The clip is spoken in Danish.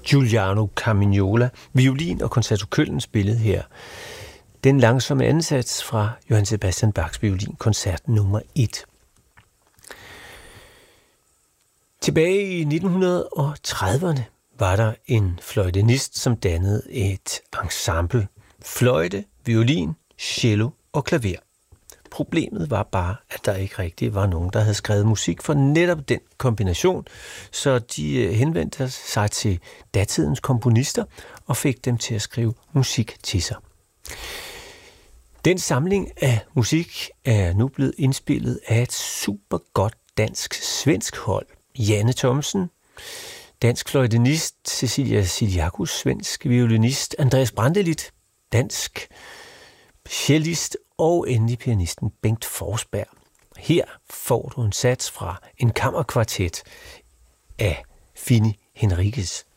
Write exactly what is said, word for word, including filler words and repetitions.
Giuliano Carmignola, violin og concerto Köln spillede her den langsomme ansats fra Johann Sebastian Bachs violinkoncert nummer et. Tilbage i nitten trediverne var der en fløjtenist, som dannede et ensemble. Fløjte, violin, cello og klaver. Problemet var bare, at der ikke rigtig var nogen, der havde skrevet musik for netop den kombination, så de henvendte sig til datidens komponister og fik dem til at skrive musik til sig. Den samling af musik er nu blevet indspillet af et super godt dansk-svensk hold. Janne Thomsen, dansk fløjtenist, Cecilia Siliakus, svensk violinist, Andreas Brandelit, dansk cellist og endelig pianisten Bengt Forsberg. Her får du en sats fra en kammerkvartet af Fini Henriques.